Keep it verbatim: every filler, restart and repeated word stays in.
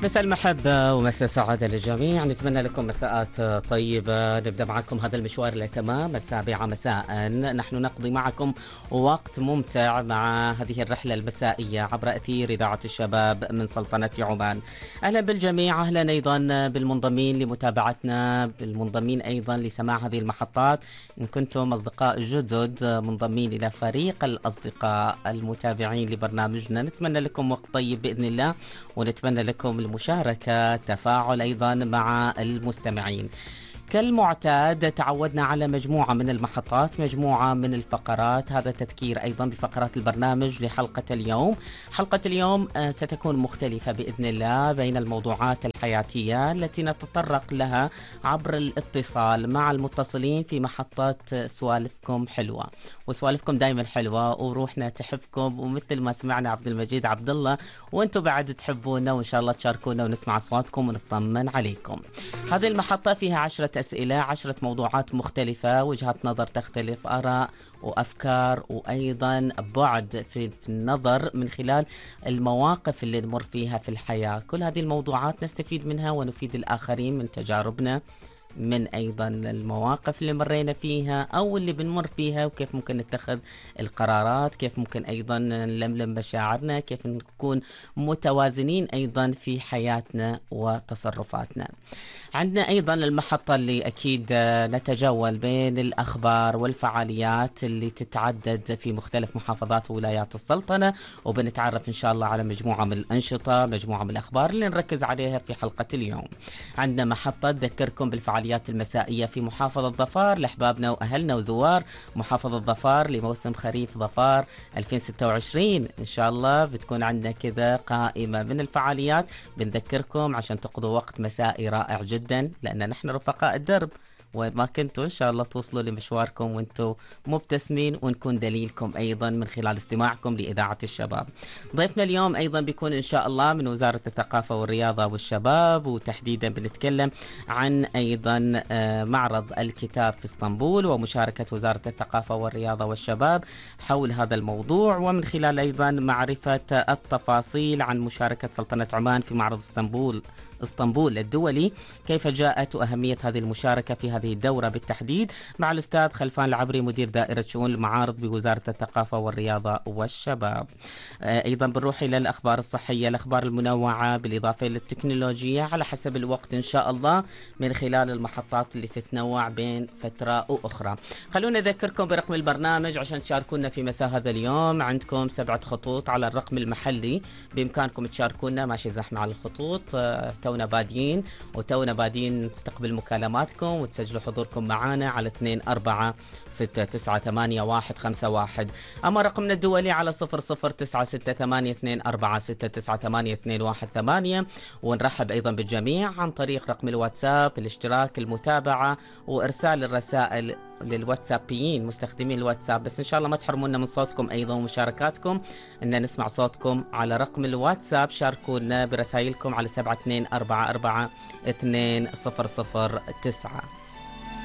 مساء المحبة ومساء السعادة للجميع، نتمنى لكم مساءات طيبة. نبدأ معكم هذا المشوار لتمام السابعة مساء، نحن نقضي معكم وقت ممتع مع هذه الرحلة المسائية عبر أثير إذاعة الشباب من سلطنة عمان. أهلا بالجميع، أهلا أيضا بالمنضمين لمتابعتنا، بالمنضمين أيضا لسماع هذه المحطات. إن كنتم أصدقاء جدد منضمين إلى فريق الأصدقاء المتابعين لبرنامجنا، نتمنى لكم وقت طيب بإذن الله، ونتمنى لكم المشاركة، تفاعل أيضا مع المستمعين. كالمعتاد تعودنا على مجموعة من المحطات، مجموعة من الفقرات، هذا تذكير أيضا بفقرات البرنامج لحلقة اليوم. حلقة اليوم ستكون مختلفة بإذن الله بين الموضوعات الحياتية التي نتطرق لها عبر الاتصال مع المتصلين في محطة سوالفكم حلوة. وسوالفكم دائما حلوة وروحنا تحبكم، ومثل ما سمعنا عبد المجيد عبد الله، وانتم بعد تحبونا، وإن شاء الله تشاركونا ونسمع أصواتكم ونطمن عليكم. هذه المحطة فيها عشرة أسئلة، عشرة موضوعات مختلفة، وجهات نظر تختلف، آراء وأفكار، وأيضا بعد في النظر من خلال المواقف اللي نمر فيها في الحياة. كل هذه الموضوعات نستفيد منها ونفيد الآخرين من تجاربنا، من أيضا المواقف اللي مرينا فيها أو اللي بنمر فيها، وكيف ممكن نتخذ القرارات، كيف ممكن أيضا نلملم مشاعرنا، كيف نكون متوازنين أيضا في حياتنا وتصرفاتنا. عندنا أيضا المحطة اللي أكيد نتجول بين الأخبار والفعاليات اللي تتعدد في مختلف محافظات وولايات السلطنة، وبنتعرف إن شاء الله على مجموعة من الأنشطة، مجموعة من الأخبار اللي نركز عليها في حلقة اليوم. عندنا محطة تذكركم بالفعاليات المسائية في محافظة ظفار لأحبابنا وأهلنا وزوار محافظة ظفار لموسم خريف ظفار ألفين وستة وعشرين. إن شاء الله بتكون عندنا كذا قائمة من الفعاليات، بنذكركم عشان تقضوا وقت مسائي رائع جدا، لأن نحن رفقاء الدرب، وين ما كنتوا إن شاء الله توصلوا لمشواركم وانتم مبتسمين، ونكون دليلكم أيضا من خلال استماعكم لإذاعة الشباب. ضيفنا اليوم أيضا بيكون إن شاء الله من وزارة الثقافة والرياضة والشباب، وتحديدا بنتكلم عن أيضا معرض الكتاب في اسطنبول ومشاركة وزارة الثقافة والرياضة والشباب حول هذا الموضوع، ومن خلال أيضا معرفة التفاصيل عن مشاركة سلطنة عمان في معرض اسطنبول اسطنبول الدولي، كيف جاءت وأهمية هذه المشاركة في هذه الدورة بالتحديد، مع الأستاذ خلفان العبري مدير دائرة شؤون المعارض بوزارة الثقافة والرياضة والشباب. أيضا بنروح إلى الأخبار الصحية، الأخبار المنوعة بالإضافة إلى التكنولوجيا على حسب الوقت إن شاء الله، من خلال المحطات اللي تتنوع بين فترة وأخرى. خلونا نذكركم برقم البرنامج عشان تشاركونا في مساء هذا اليوم. عندكم سبعة خطوط على الرقم المحلي، بإمكانكم تشاركونا، ماشي زحمة على الخطوط، تونا بادين وتونا بادين نستقبل مكالماتكم وتسجلوا حضوركم معنا على اثنين أربعة ستة تسعة ثمانية واحد خمسة واحد. أما رقمنا الدولي على صفر صفر تسعة ستة ثمانية اثنين أربعة ستة تسعة ثمانية اثنين واحد ثمانية. ونرحب أيضا بالجميع عن طريق رقم الواتساب، الاشتراك، المتابعة، وإرسال الرسائل للواتسابيين مستخدمين الواتساب. بس إن شاء الله ما تحرمونا من صوتكم أيضا ومشاركاتكم، إن نسمع صوتكم على رقم الواتساب. شاركونا برسائلكم على سبعة اثنين أربعة أربعة اثنين صفر صفر تسعة.